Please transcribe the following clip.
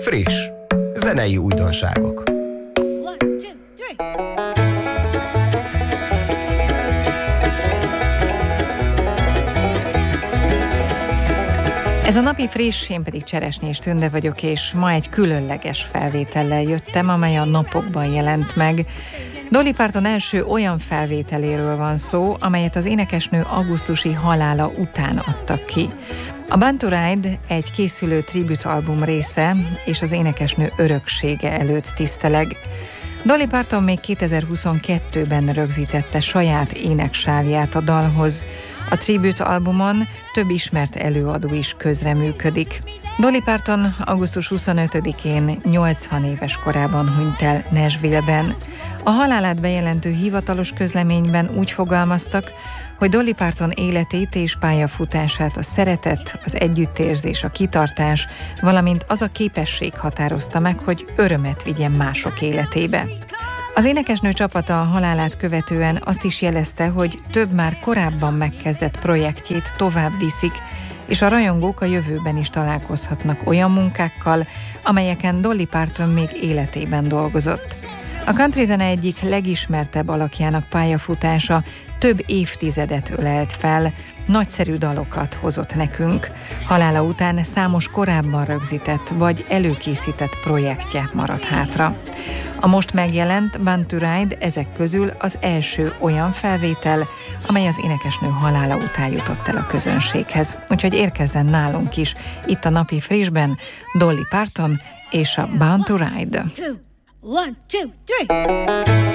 Friss, zenei újdonságok. Ez a napi friss, én pedig Cseresnyés Tünde vagyok, és ma egy különleges felvétellel jöttem, amely a napokban jelent meg. Dolly Parton első olyan felvételéről van szó, amelyet az énekesnő augusztusi halála után adtak ki. A Born to Ride egy készülő tribute-album része, és az énekesnő öröksége előtt tiszteleg. Dolly Parton még 2022-ben rögzítette saját éneksávját a dalhoz. A tribute-albumon több ismert előadó is közreműködik. Dolly Parton augusztus 25-én 80 éves korában hunyt el Nashville-ben. A halálát bejelentő hivatalos közleményben úgy fogalmaztak, hogy Dolly Parton életét és pályafutását a szeretet, az együttérzés, a kitartás, valamint az a képesség határozta meg, hogy örömet vigyen mások életébe. Az énekesnő csapata a halálát követően azt is jelezte, hogy több már korábban megkezdett projektjét tovább viszik, és a rajongók a jövőben is találkozhatnak olyan munkákkal, amelyeken Dolly Parton még életében dolgozott. A country zene egyik legismertebb alakjának pályafutása több évtizedet ölelt fel, nagyszerű dalokat hozott nekünk. Halála után számos korábban rögzített vagy előkészített projektje maradt hátra. A most megjelent Born to Ride ezek közül az első olyan felvétel, amely az énekesnő halála után jutott el a közönséghez. Úgyhogy érkezzen nálunk is itt a napi frissben Dolly Parton és a Born to Ride. 1, 2, 3